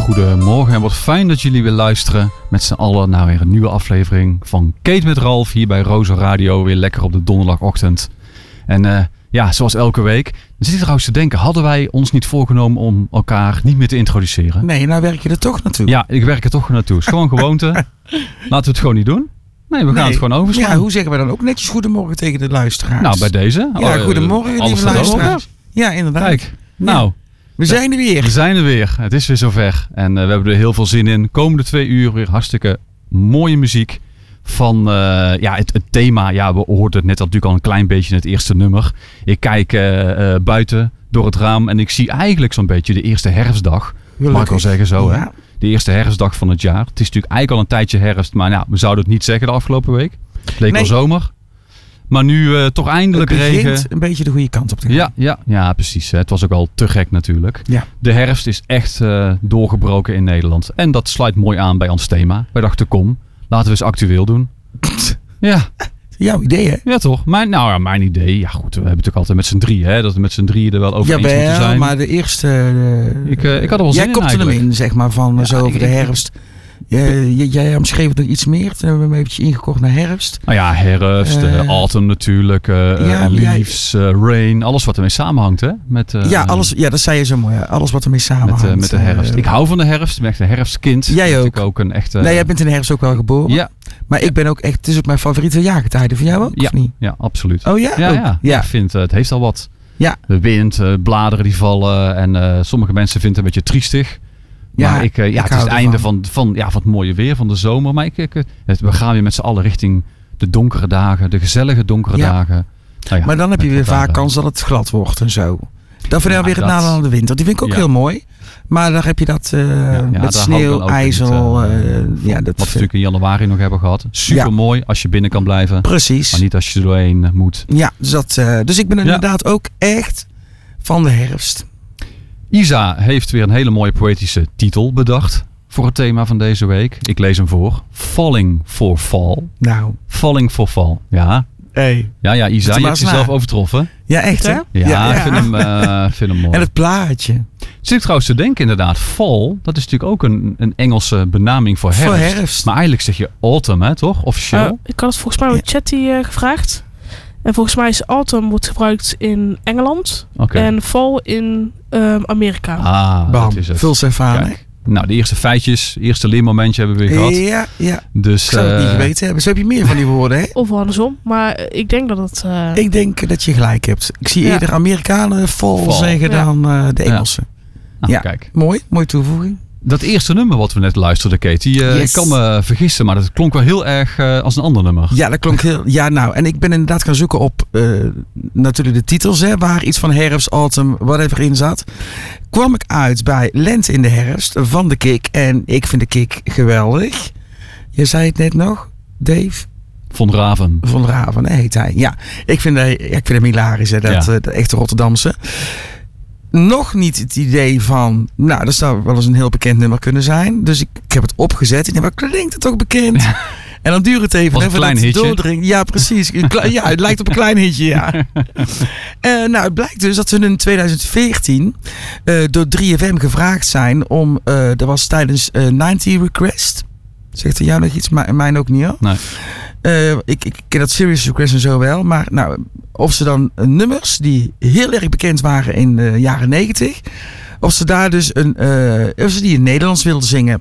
goedemorgen en wat fijn dat jullie weer luisteren met z'n allen naar weer een nieuwe aflevering van Kate met Ralf hier bij Rozo Radio, weer lekker op de donderdagochtend. En zoals elke week, dan zit ik trouwens te denken, hadden wij ons niet voorgenomen om elkaar niet meer te introduceren? Nee, nou werk je er toch naartoe. Ja, ik werk er toch naartoe. Het is gewoon gewoonte. Laten we het gewoon niet doen. Nee, we gaan het gewoon overslaan. Ja, hoe zeggen we dan ook netjes goedemorgen tegen de luisteraars? Nou, bij deze. Ja, goedemorgen lieve luisteraars. Ja, inderdaad. Kijk, nou... We zijn er weer. We zijn er weer. Het is weer zover. En we hebben er heel veel zin in. Komende 2 uur weer hartstikke mooie muziek. Van het thema. Ja, we hoorden het net natuurlijk al een klein beetje in het eerste nummer. Ik kijk buiten door het raam. En ik zie eigenlijk zo'n beetje de eerste herfstdag. Mag ik wel zeggen zo, ja. Hè? De eerste herfstdag van het jaar. Het is natuurlijk eigenlijk al een tijdje herfst. Maar nou, we zouden het niet zeggen de afgelopen week. Het leek wel zomer. Maar nu toch eindelijk regen. Het een beetje de goede kant op te gaan. Ja, precies. Het was ook al te gek natuurlijk. Ja. De herfst is echt doorgebroken in Nederland. En dat sluit mooi aan bij ons thema. Wij dachten, kom, laten we eens actueel doen. Ja. Jouw idee, hè? Ja, toch? Mijn idee. Ja, goed. We hebben natuurlijk altijd met z'n drieën, hè. Dat we met z'n drieën er wel over eens moeten zijn. Ja, maar de eerste... Ik had er wel zin in. Jij kopte hem in, zeg maar, van zo over de herfst. Jij omschreef het nog iets meer. Toen hebben we hem eventjes ingekocht naar herfst. Nou ja, herfst, autumn natuurlijk, leaves, rain. Alles wat ermee samenhangt, hè? Alles, dat zei je zo mooi. Alles wat ermee samenhangt. Met de herfst. Ik hou van de herfst. Ik ben echt een herfstkind. Jij ook. Ik ook een echte... Nee, jij bent in de herfst ook wel geboren. Ja. Maar ik ben ook echt... Het is ook mijn favoriete jaargetijden. Van jou ook, of niet? Ja, absoluut. Oh ja? Ja. Ik vind het heeft al wat. Ja. De wind, bladeren die vallen. En sommige mensen vinden het een beetje triestig. Maar het is het einde van het mooie weer van de zomer. Maar we gaan weer met z'n allen richting de donkere dagen. De gezellige donkere dagen. Nou ja, maar dan heb je weer vaak kans dat het glad wordt en zo. Dat vind ik weer het nadeel aan de wind. Want die vind ik ook heel mooi. Maar daar heb je dat met sneeuw, ijzel. Wat we natuurlijk in januari nog hebben gehad. Super mooi als je binnen kan blijven. Precies. Maar niet als je er doorheen moet. Ja, dus ik ben inderdaad ook echt van de herfst. Isa heeft weer een hele mooie poëtische titel bedacht voor het thema van deze week. Ik lees hem voor. Falling for Fall. Nou. Falling for Fall. Ja. Hey. Ja, Isa, je hebt jezelf overtroffen. Ja, echt hè? Ja. Ik vind hem mooi. En het plaatje. Zit ik trouwens te denken inderdaad. Fall, dat is natuurlijk ook een Engelse benaming voor herfst. Voor herfst. Maar eigenlijk zeg je autumn, hè, toch? Officieel. Ik had het volgens mij met Chatty gevraagd. En volgens mij is autumn wordt gebruikt in Engeland. En fall in Amerika. Dat is het. Vul ze ervaren. Nou, de eerste feitjes, eerste leermomentje hebben we weer gehad. Ja. Dus, ik zou het niet geweten hebben. Zo heb je meer van die woorden, hè? Of andersom. Maar ik denk dat het... Ik denk dat je gelijk hebt. Ik zie eerder Amerikanen fall zeggen dan de Engelsen. Nou, kijk. Mooi toevoeging. Dat eerste nummer wat we net luisterden, Kate, ik kan me vergissen, maar dat klonk wel heel erg als een ander nummer. Ja, dat klonk heel... Ja, nou, en ik ben inderdaad gaan zoeken op natuurlijk de titels, hè, waar iets van herfst, autumn, whatever in zat. Kwam ik uit bij Lente in de herfst van de Kik. En ik vind de Kik geweldig. Je zei het net nog, Dave? Von Raven heet hij. Ja, ik vind hem hilarisch, hè, de echte Rotterdamse. Nog niet het idee van... Nou, dat zou wel eens een heel bekend nummer kunnen zijn. Dus ik heb het opgezet. Ik denk, wat klinkt het toch bekend? Ja. En dan duurt het even. Een klein hitje. Doordringt. Ja, precies. Ja, het lijkt op een klein hitje, ja. Het blijkt dus dat ze in 2014 door 3FM gevraagd zijn om... dat was tijdens 90 Request. Zegt er jou nog iets? Mijn ook niet, hoor. Nee. Ik ken dat Serious Request en zo wel. Maar nou, of ze dan nummers die heel erg bekend waren in de jaren 90... of ze daar dus of ze die in Nederlands wilden zingen.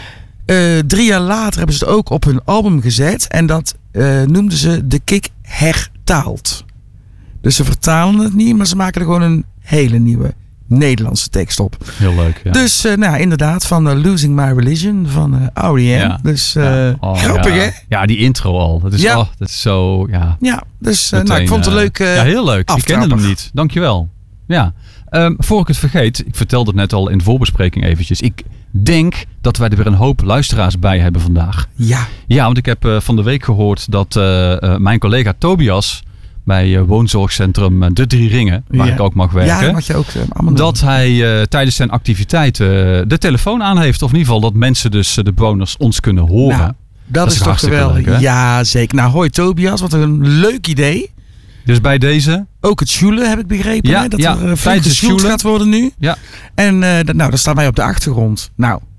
3 jaar later hebben ze het ook op hun album gezet. En dat noemden ze De Kik hertaald. Dus ze vertalen het niet, maar ze maken er gewoon een hele nieuwe Nederlandse tekst op. Heel leuk, ja. Dus inderdaad, van Losing My Religion van R.E.M. Ja. Dus grappig, hè? Ja, die intro al. Dat is zo, ja. Ja, dus ik vond het een leuk ja, heel leuk. Ik kende hem niet. Dankjewel. Ja. Voor ik het vergeet, ik vertelde het net al in de voorbespreking eventjes. Ik denk dat wij er weer een hoop luisteraars bij hebben vandaag. Ja. Ja, want ik heb van de week gehoord dat mijn collega Tobias... bij woonzorgcentrum De Drie Ringen, waar ik ook mag werken. Ja, mag je ook allemaal dat hij tijdens zijn activiteiten de telefoon aan heeft. Of in ieder geval dat mensen dus, de bewoners, ons kunnen horen. Nou, dat is toch geweldig. Leuk, ja, zeker. Nou, hoi Tobias, wat een leuk idee. Dus bij deze... Ook het sjoelen heb ik begrepen. Ja, hè? Dat er flink gesjoeld gaat worden nu. Ja. En daar staan wij op de achtergrond. Nou,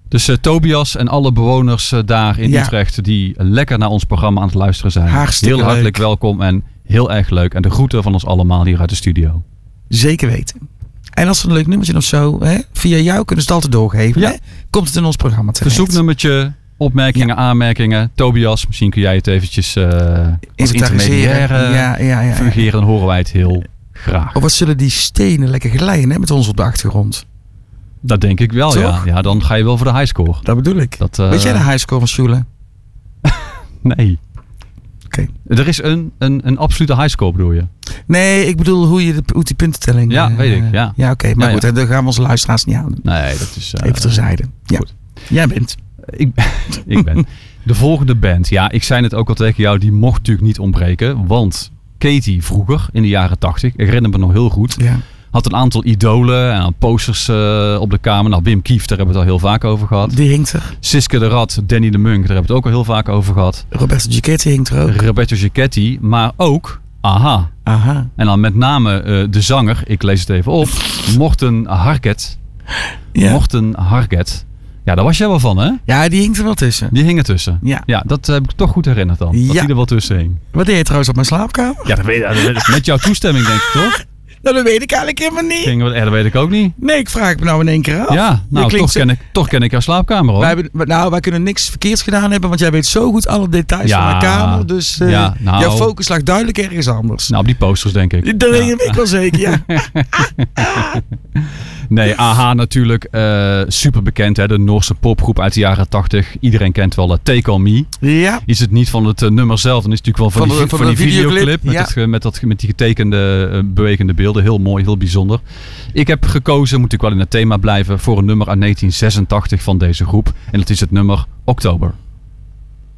Dus Tobias en alle bewoners daar in Utrecht die lekker naar ons programma aan het luisteren zijn. Hartstikke heel hartelijk leuk. welkom en heel erg leuk. En de groeten van ons allemaal hier uit de studio. Zeker weten. En als we een leuk nummertje of zo, via jou kunnen ze het altijd doorgeven. Hè? Komt het in ons programma terecht. Verzoeknummertje, opmerkingen, aanmerkingen. Tobias, misschien kun jij het eventjes als intermediaire fungeren. Dan horen wij het heel graag. Of wat zullen die stenen lekker glijden met ons op de achtergrond? Dat denk ik wel, ja. Ja, dan ga je wel voor de highscore. Dat bedoel ik. Weet jij de highscore van Schule? Nee. Okay. Er is een absolute highscore, bedoel je? Nee, ik bedoel hoe die puntentelling... Ja, weet ik. Ja, ja oké. Maar goed, daar gaan we onze luisteraars niet aan. Nee, dat is... even terzijde. Ja. Goed. Jij bent. Ik ben. De volgende band. Ja, ik zei het ook al tegen jou. Die mocht natuurlijk niet ontbreken. Want Katie vroeger, in de jaren 80... Ik herinner me nog heel goed... Ja. Had een aantal idolen en posters op de kamer. Nou, Wim Kief, daar hebben we het al heel vaak over gehad. Die hinkt er. Siske de Rat, Danny de Munk, daar hebben we het ook al heel vaak over gehad. Roberto Giacchetti hinkt er ook. Roberto Giacchetti, maar ook Aha. En dan met name de zanger, ik lees het even op, Morten Harket. Ja. Morten Harket. Ja, daar was jij wel van, hè? Ja, die hinkt er wel tussen. Die hing er tussen. Ja, dat heb ik toch goed herinnerd dan. Dat die er wel tussen hing. Wat deed je trouwens op mijn slaapkamer? Ja, dat weet ik. Met jouw toestemming, denk ik, toch? Nou, dat weet ik eigenlijk helemaal niet. Dat weet ik ook niet. Nee, ik vraag me nou in één keer af. Ja, nou, toch ken ik jouw slaapkamer, hoor. Wij kunnen niks verkeerds gedaan hebben, want jij weet zo goed alle details van mijn kamer. Dus jouw focus lag duidelijk ergens anders. Nou, op die posters, denk ik. Dat weet ik wel zeker, ja. Nee, Aha natuurlijk super bekend. Hè? De Noorse popgroep uit de jaren 80. Iedereen kent wel Take On Me. Ja. Is het niet van het nummer zelf, dan is het natuurlijk wel van die videoclip. Met die getekende, bewegende beelden. Heel mooi, heel bijzonder. Ik heb gekozen, moet ik wel in het thema blijven, voor een nummer uit 1986 van deze groep. En dat is het nummer Oktober.